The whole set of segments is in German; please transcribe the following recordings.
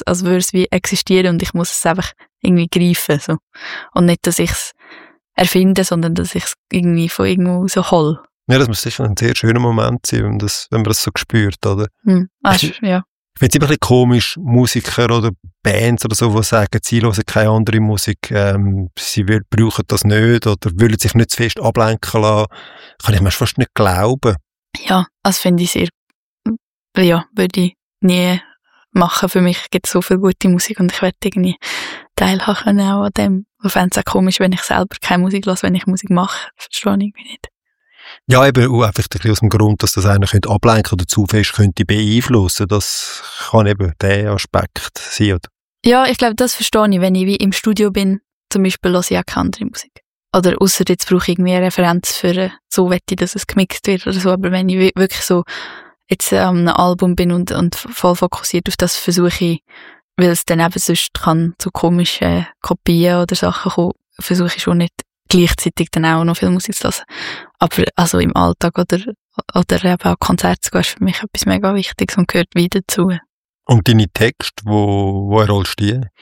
als würde es wie existieren und ich muss es einfach irgendwie greifen, so. Und nicht, dass ich es erfinde, sondern dass ich es irgendwie von irgendwo so hole. Ja, das muss sicher ein sehr schöner Moment sein, wenn man das so spürt, oder? Ja. Ich finde es immer ein bisschen komisch, Musiker oder Bands oder so, die sagen, sie hören keine andere Musik, sie brauchen das nicht oder wollen sich nicht zu fest ablenken lassen. Kann ich mir fast nicht glauben. Ja, das finde ich sehr, ja, würde ich nie machen. Für mich gibt es so viel gute Musik und ich werde irgendwie teilhaben können auch an dem. Ich fände es auch komisch, wenn ich selber keine Musik höre, wenn ich Musik mache. Das verstehe ich irgendwie nicht. Ja, eben auch einfach ein bisschen aus dem Grund, dass das einen könnte ablenken oder zu fest könnte beeinflussen. Das kann eben der Aspekt sein. Oder? Ja, ich glaube, das verstehe ich, wenn ich wie im Studio bin. Zum Beispiel höre ich auch keine andere Musik. Oder ausser jetzt brauche ich irgendwie eine Referenz für so wette ich, dass es gemixt wird oder so. Aber wenn ich wirklich so jetzt an einem Album bin und voll fokussiert auf das, versuche ich, weil es dann eben sonst kann zu komischen Kopien oder Sachen kommen, versuche ich schon nicht gleichzeitig dann auch noch viel Musik zu hören. Aber also im Alltag oder eben auch Konzerte zu gehen, ist für mich etwas mega Wichtiges und gehört wieder dazu. Und deine Texte, wo errollst du die?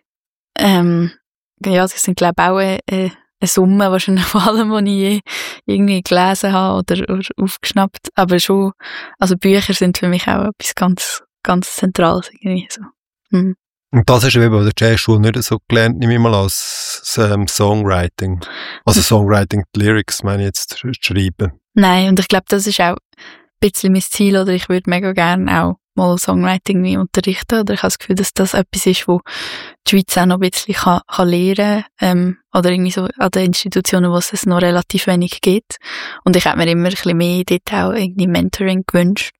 Ja, das sind glaube ich auch eine Summe wahrscheinlich von allem, was ich je irgendwie gelesen habe oder aufgeschnappt. Aber schon, also Bücher sind für mich auch etwas ganz, ganz Zentrales irgendwie so. Und das hast du eben bei der Jazzschule nicht so gelernt, nehme ich mal als Songwriting. Also Songwriting, die Lyrics meine ich jetzt schreiben. Nein, und ich glaube, das ist auch ein bisschen mein Ziel, oder ich würde mega gerne auch mal Songwriting unterrichten, oder ich habe das Gefühl, dass das etwas ist, wo die Schweiz auch noch ein bisschen kann lernen kann, oder irgendwie so an den Institutionen, wo es noch relativ wenig gibt. Und ich hätte mir immer ein bisschen mehr dort auch irgendwie Mentoring gewünscht.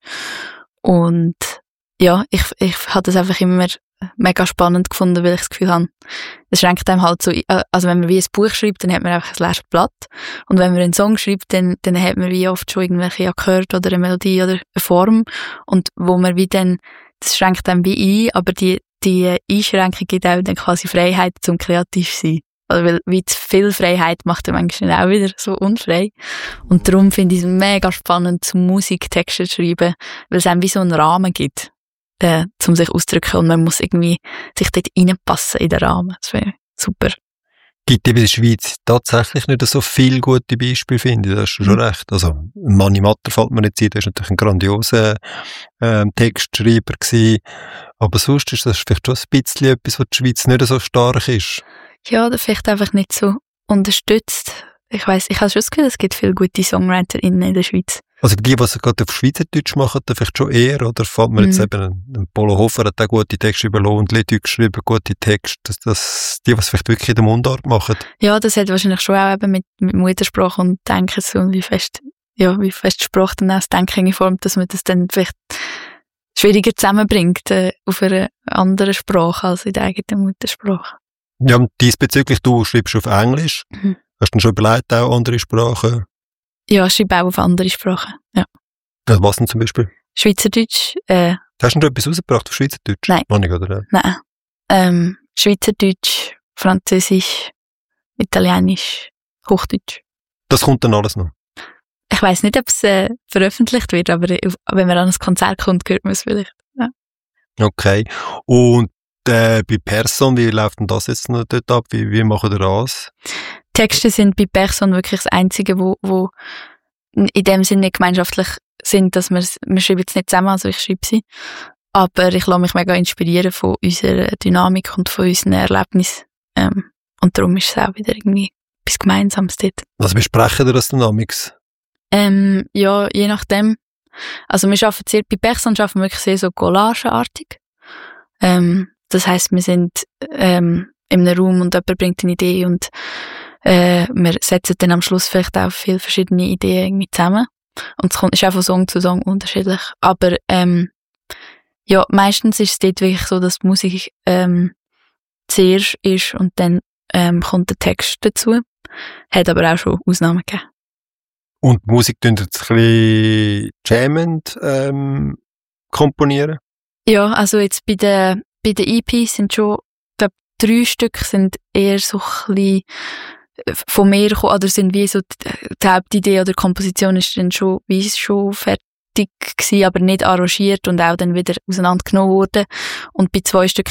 Und ja, ich habe das einfach immer mega spannend gefunden, weil ich das Gefühl habe, es schränkt einem halt so, also wenn man wie ein Buch schreibt, dann hat man einfach ein leeres Blatt. Und wenn man einen Song schreibt, dann hat man wie oft schon irgendwelche Akkorde oder eine Melodie oder eine Form. Und wo man wie dann, das schränkt einem wie ein, aber die Einschränkung gibt auch dann quasi Freiheit zum kreativ sein. Also weil wie zu viel Freiheit macht dann manchmal auch wieder so unfrei. Und darum finde ich es mega spannend, zum Musiktexte zu schreiben, weil es einem wie so einen Rahmen gibt. Um sich auszudrücken und man muss irgendwie sich dort reinpassen in den Rahmen. Das wäre super. Gibt eben in der Schweiz tatsächlich nicht so viele gute Beispiele, finde ich. Da hast du schon recht. Also, Mani Matter fällt mir nicht ein, der war natürlich ein grandioser Textschreiber gewesen. Aber sonst ist das vielleicht schon ein bisschen etwas, wo die Schweiz nicht so stark ist. Ja, oder vielleicht einfach nicht so unterstützt. Ich habe schon das Gefühl, es gibt viele gute SongwriterInnen in der Schweiz. Also die es gerade auf Schweizerdeutsch machen, dann vielleicht schon eher, oder? Fällt mir jetzt eben ein Polo Hofer hat auch gute Texte überlassen und Leute geschrieben, gute Texte, die es vielleicht wirklich in der Mundart machen. Ja, das hat wahrscheinlich schon auch eben mit Muttersprache und Denken so, und wie fest Sprache dann auch das Denken formt, dass man das dann vielleicht schwieriger zusammenbringt auf einer anderen Sprache als in der eigenen Muttersprache. Ja, und diesbezüglich, du schreibst auf Englisch. Hast du denn schon überlegt, auch andere Sprachen? Ja, ich schreibe auch auf andere Sprachen, ja. Also was denn zum Beispiel? Schweizerdeutsch. Hast du noch etwas rausgebracht auf Schweizerdeutsch? Nein. Noch nicht, oder? Nein. Schweizerdeutsch, Französisch, Italienisch, Hochdeutsch. Das kommt dann alles noch? Ich weiss nicht, ob es veröffentlicht wird, aber wenn man an ein Konzert kommt, hört man es vielleicht. Ja. Okay. Und bei Person, wie läuft denn das jetzt noch dort ab? Wie machen ihr das? Texte sind bei Person wirklich das Einzige, wo in dem Sinne gemeinschaftlich sind, dass wir schreiben jetzt nicht zusammen, also ich schreibe sie. Aber ich lasse mich mega inspirieren von unserer Dynamik und von unseren Erlebnissen. Und darum ist es auch wieder irgendwie etwas Gemeinsames dort. Also besprechen wir das Dynamics? Ja, je nachdem. Also wir arbeiten sehr, bei Person arbeiten wir wirklich sehr so collagenartig. Das heisst, wir sind in einem Raum und jemand bringt eine Idee und wir setzen dann am Schluss vielleicht auch viele verschiedene Ideen irgendwie zusammen. Und es ist auch von Song zu Song unterschiedlich. Aber ja, meistens ist es dort wirklich so, dass die Musik zuerst ist und dann kommt der Text dazu. Hat aber auch schon Ausnahmen gegeben. Und die Musik tun jetzt ein bisschen jammend komponieren? Ja, also jetzt bei den EPs sind schon, ich glaube, 3 Stück sind eher so ein bisschen von mir gekommen, oder sind wie so die Hauptidee oder die Komposition ist dann schon fertig gewesen, aber nicht arrangiert und auch dann wieder auseinandergenommen worden. Und bei 2 Stück